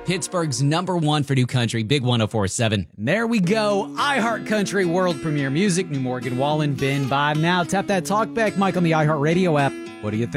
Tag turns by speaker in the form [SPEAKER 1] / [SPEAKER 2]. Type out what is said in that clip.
[SPEAKER 1] Pittsburgh's #1 for new country, Big 104.7.
[SPEAKER 2] There we go. iHeart Country World Premiere Music, New Morgan Wallen, Ben Vibe. Now tap that talkback mic on the iHeartRadio app. What do you think?